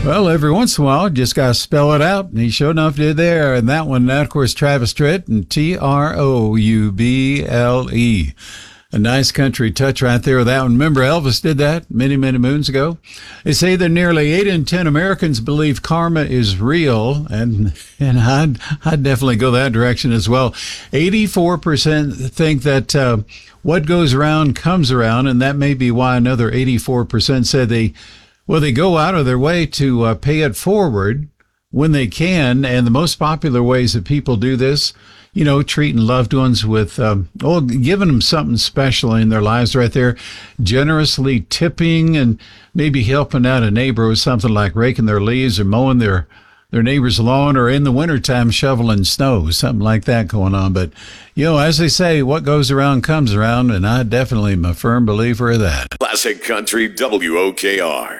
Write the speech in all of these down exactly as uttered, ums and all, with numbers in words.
Well, every once in a while, just got to spell it out, and he sure enough did there. And that one, that, of course, Travis Tritt and T R O U B L E. A nice country touch right there with that one. Remember, Elvis did that many, many moons ago. They say that nearly eight in ten Americans believe karma is real, and and I'd, I'd definitely go that direction as well. eighty-four percent think that uh, what goes around comes around, and that may be why another eighty-four percent said they, well, they go out of their way to uh, pay it forward when they can, and the most popular ways that people do this, you know, treating loved ones with, um, oh, giving them something special in their lives right there, generously tipping and maybe helping out a neighbor with something like raking their leaves or mowing their, their neighbor's lawn, or in the wintertime shoveling snow, something like that going on. But, you know, as they say, what goes around comes around, and I definitely am a firm believer of that. Classic Country W O K R.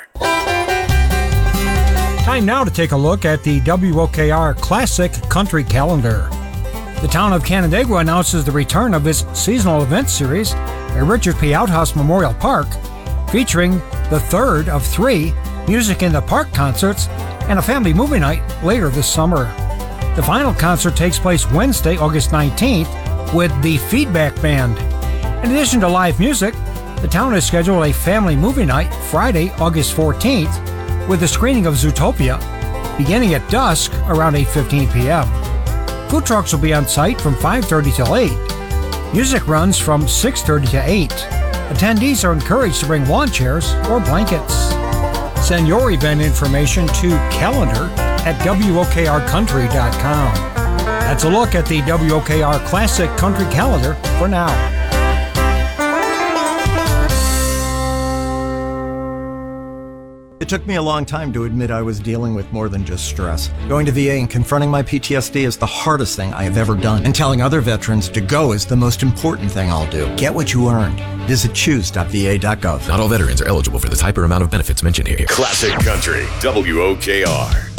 Time now to take a look at the W O K R Classic Country Calendar. The town of Canandaigua announces the return of its seasonal event series at Richard P. Outhouse Memorial Park, featuring the third of three Music in the Park concerts and a family movie night later this summer. The final concert takes place Wednesday, August nineteenth, with the Feedback Band. In addition to live music, the town has scheduled a family movie night Friday, August fourteenth, with a screening of Zootopia, beginning at dusk around eight fifteen p.m. Food trucks will be on site from five thirty till eight. Music runs from six thirty to eight. Attendees are encouraged to bring lawn chairs or blankets. Send your event information to calendar at W O K R country dot com. That's a look at the W O K R Classic Country Calendar for now. It took me a long time to admit I was dealing with more than just stress. Going to V A and confronting my P T S D is the hardest thing I have ever done. And telling other veterans to go is the most important thing I'll do. Get what you earned. Visit choose dot V A dot gov. Not all veterans are eligible for the type or amount of benefits mentioned here. Classic Country W O K R.